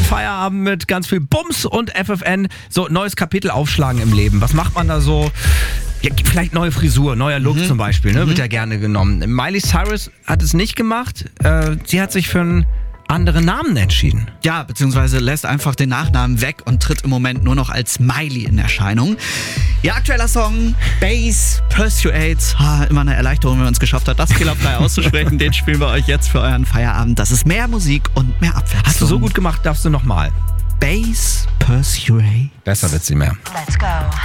Feierabend mit ganz viel Bums und FFN. So, neues Kapitel aufschlagen im Leben. Was macht man da so? Ja, vielleicht neue Frisur, neuer Look zum Beispiel, ne? Wird ja gerne genommen. Miley Cyrus hat es nicht gemacht. Sie hat sich für einen anderen Namen entschieden. Ja, beziehungsweise lässt einfach den Nachnamen weg und tritt im Moment nur noch als Miley in Erscheinung. Ihr aktueller Song, Bass Persuades, immer eine Erleichterung, wenn man es geschafft hat, das fehlerfrei auszusprechen. Den spielen wir euch jetzt für euren Feierabend. Das ist mehr Musik und mehr Abwechslung. Hast du so gut gemacht, darfst du nochmal. Bass Persuade. Besser wird's nicht mehr. Let's go.